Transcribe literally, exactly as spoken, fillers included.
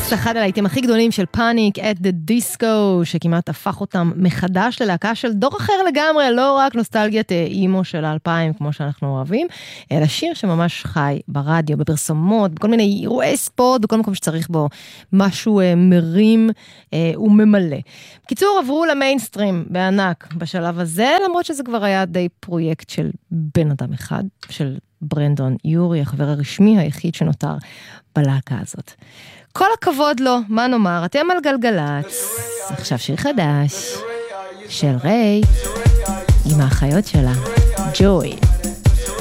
Yes, אחד הלהיטים הכי גדולים של פאניק at the Disco, שכמעט הפך אותם מחדש ללהקה של דור אחר לגמרי, לא רק נוסטלגיית אימו של האלפיים, כמו שאנחנו אוהבים, אלא שיר שממש חי ברדיו, בפרסומות, בכל מיני אירועי ספורט, בכל מקום שצריך בו משהו מרים וממלא. בקיצור, עברו למיינסטרים בענק בשלב הזה, למרות שזה כבר היה די פרויקט של בן אדם אחד, של ברנדון יורי, החבר הרשמי היחיד שנותר בלהקה הזאת. כל הכבוד לו, מה נאמר, אתם על גלגלץ, עכשיו שיר חדש של ריי עם האחיות שלה, ג'וי.